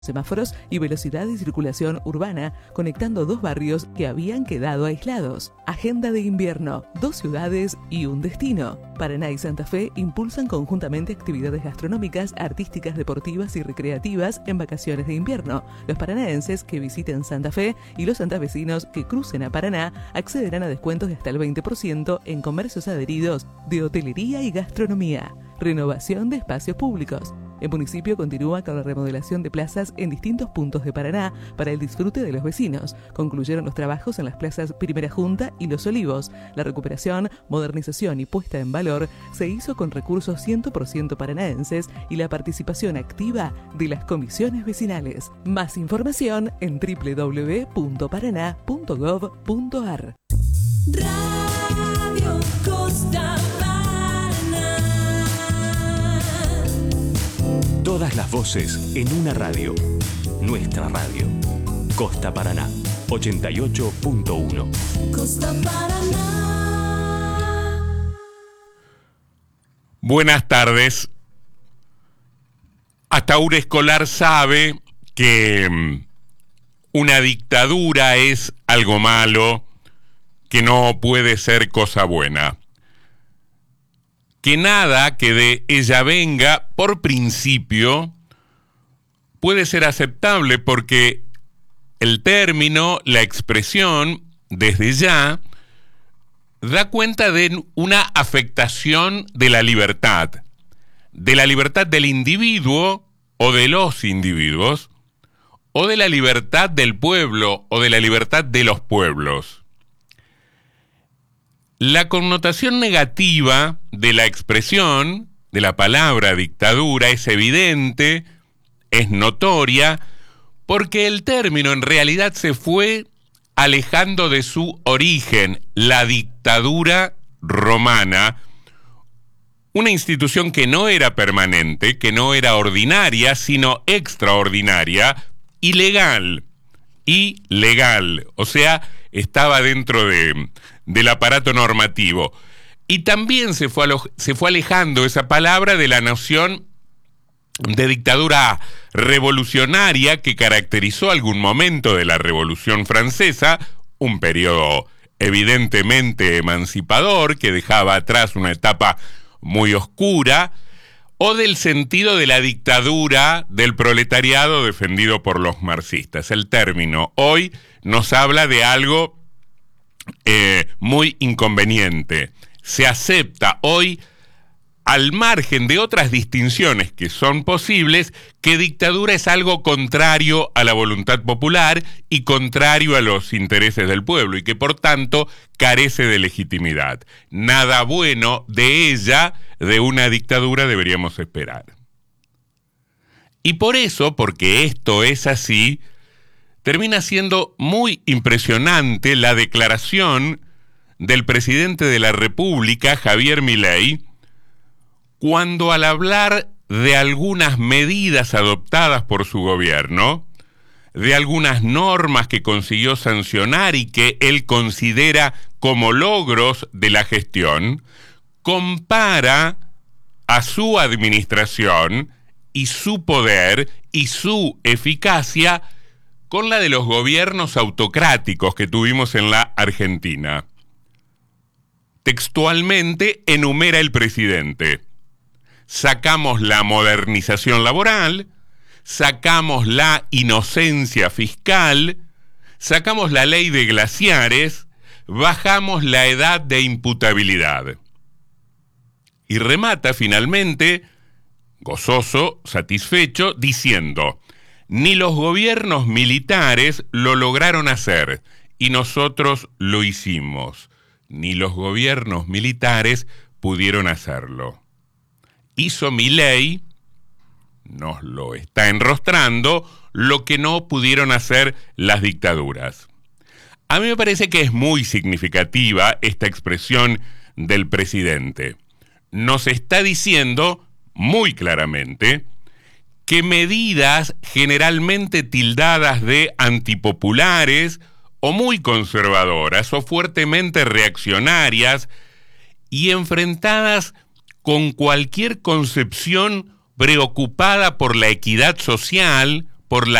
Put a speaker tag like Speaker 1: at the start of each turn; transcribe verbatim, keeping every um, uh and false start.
Speaker 1: semáforos y velocidad de circulación urbana, conectando dos barrios que habían quedado aislados. Agenda de invierno, dos ciudades y un destino. Paraná y Santa Fe impulsan conjuntamente actividades gastronómicas, artísticas, deportivas y recreativas en vacaciones de invierno. Los paranaenses que visiten Santa Fe y los santafesinos que crucen a Paraná accederán a descuentos de hasta el veinte por ciento en comercios adheridos de hotelería y gastronomía. Renovación de espacios públicos. El municipio continúa con la remodelación de plazas en distintos puntos de Paraná para el disfrute de los vecinos. Concluyeron los trabajos en las plazas Primera Junta y Los Olivos. La recuperación, modernización y puesta en valor se hizo con recursos cien por ciento paranaenses y la participación activa de las comisiones vecinales. Más información en doble u doble u doble u punto paraná punto gov punto ar.
Speaker 2: Radio Costa
Speaker 3: Todas las voces en una radio. Nuestra radio. Costa Paraná, ochenta y ocho punto uno.
Speaker 2: Costa Paraná.
Speaker 4: Buenas tardes. Hasta un escolar sabe que una dictadura es algo malo, que no puede ser cosa buena. Que nada que de ella venga, por principio, puede ser aceptable porque el término, la expresión, desde ya, da cuenta de una afectación de la libertad, de la libertad del individuo o de los individuos, o de la libertad del pueblo o de la libertad de los pueblos. La connotación negativa de la expresión, de la palabra dictadura, es evidente, es notoria, porque el término en realidad se fue alejando de su origen, la dictadura romana, una institución que no era permanente, que no era ordinaria, sino extraordinaria, y legal, y legal, o sea, estaba dentro de, del aparato normativo. Y también se fue, alo, se fue alejando esa palabra de la noción de dictadura revolucionaria que caracterizó algún momento de la Revolución Francesa, un periodo evidentemente emancipador que dejaba atrás una etapa muy oscura, o del sentido de la dictadura del proletariado defendido por los marxistas. El término hoy nos habla de algo eh, muy inconveniente. Se acepta hoy, al margen de otras distinciones que son posibles, que dictadura es algo contrario a la voluntad popular y contrario a los intereses del pueblo, y que por tanto carece de legitimidad. Nada bueno de ella, de una dictadura, deberíamos esperar. Y por eso, porque esto es así, termina siendo muy impresionante la declaración del presidente de la República, Javier Milei, cuando al hablar de algunas medidas adoptadas por su gobierno, de algunas normas que consiguió sancionar y que él considera como logros de la gestión, compara a su administración y su poder y su eficacia con la de los gobiernos autocráticos que tuvimos en la Argentina. Textualmente enumera el presidente: sacamos la modernización laboral, sacamos la inocencia fiscal, sacamos la ley de glaciares, bajamos la edad de imputabilidad. Y remata finalmente, gozoso, satisfecho, diciendo: ni los gobiernos militares lo lograron hacer, y nosotros lo hicimos. Ni los gobiernos militares pudieron hacerlo. Hizo Milei, nos lo está enrostrando, lo que no pudieron hacer las dictaduras. A mí me parece que es muy significativa esta expresión del presidente. Nos está diciendo muy claramente que medidas generalmente tildadas de antipopulares o muy conservadoras o fuertemente reaccionarias y enfrentadas con cualquier concepción preocupada por la equidad social, por la